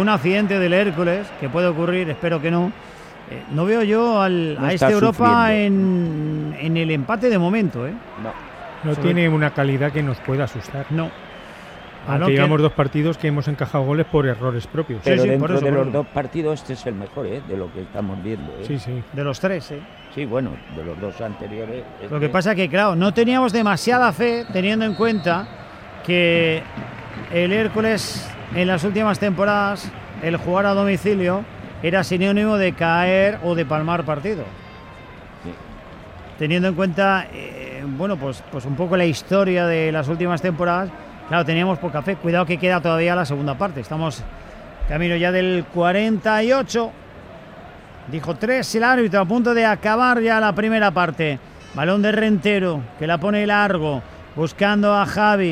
un accidente del Hércules, que puede ocurrir, espero que no. No veo yo a este Europa en el empate de momento. No tiene una calidad que nos pueda asustar. No. Aunque llevamos 2 partidos que hemos encajado goles por errores propios. Pero dentro de los 2 partidos este es el mejor, de lo que estamos viendo. Sí. De los 3, Sí, bueno, de los 2 anteriores. Lo que pasa es que, claro, no teníamos demasiada fe, teniendo en cuenta que el Hércules en las últimas temporadas, el jugar a domicilio, era sinónimo de caer o de palmar partido. Sí. Teniendo en cuenta, pues un poco la historia de las últimas temporadas, claro, teníamos poca fe. Cuidado que queda todavía la segunda parte. Estamos camino ya del 48. Dijo 3 el árbitro, a punto de acabar ya la primera parte. Balón de Rentero, que la pone largo, buscando a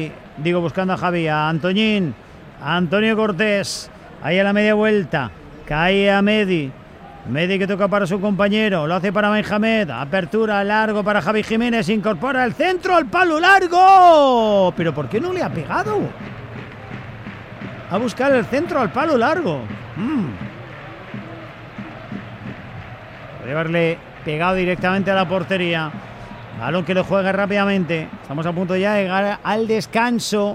Antoñín, a Antonio Cortés, ahí a la media vuelta, cae a Medi que toca para su compañero, lo hace para Benjamed, apertura largo para Javi Jiménez, incorpora el centro al palo largo, pero ¿por qué no le ha pegado? A buscar el centro al palo largo. Podría haberle pegado directamente a la portería. Balón que lo juega rápidamente. Estamos a punto ya de llegar al descanso.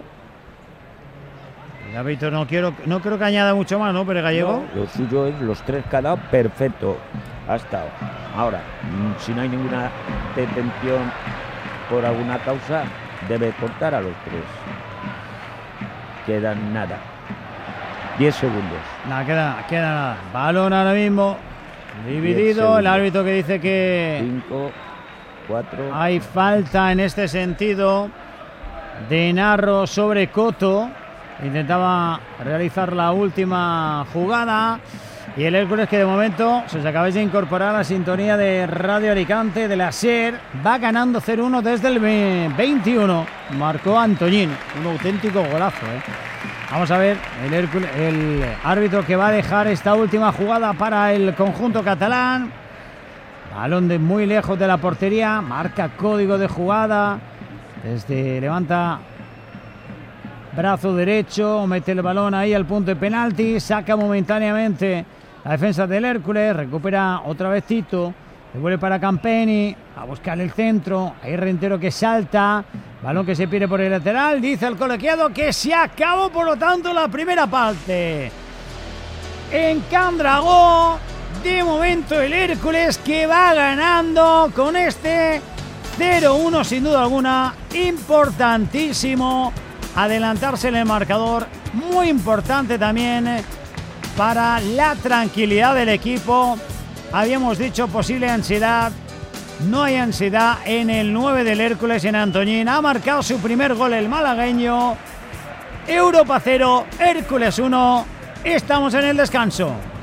El árbitro no creo que añada mucho más, ¿no? Pero Gallego. No, lo suyo es los 3 que ha dado, perfecto. Ha estado. Ahora, si no hay ninguna detención por alguna causa, debe cortar a los 3. Quedan nada. 10 segundos. Queda nada. Balón ahora mismo dividido. El árbitro que dice que 5, 4. Hay falta en este sentido de Narro sobre Coto. Intentaba realizar la última jugada. Y el Hércules, que de momento, si os acabáis de incorporar a la sintonía de Radio Alicante, de la SER, va ganando 0-1 desde el 21. Marcó Antoñín. Un auténtico golazo, Vamos a ver el árbitro que va a dejar esta última jugada para el conjunto catalán. Balón de muy lejos de la portería. Marca código de jugada. Levanta brazo derecho. Mete el balón ahí al punto de penalti. Saca momentáneamente la defensa del Hércules. Recupera otra vez Tito. Devuelve para Campeni. A buscar el centro. Hay Rentero que salta. Balón que se pierde por el lateral. Dice el colegiado que se acabó, por lo tanto, la primera parte. En Candragó, de momento el Hércules, que va ganando con este 0-1, sin duda alguna. Importantísimo adelantarse en el marcador. Muy importante también para la tranquilidad del equipo. Habíamos dicho posible ansiedad. No hay ansiedad en el 9 del Hércules, en Antoñín. Ha marcado su primer gol el malagueño. Europa 0, Hércules 1. Estamos en el descanso.